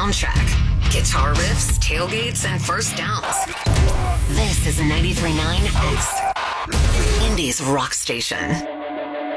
soundtrack. Guitar riffs, tailgates, and first downs. This is 93.9 X, Indy's rock station.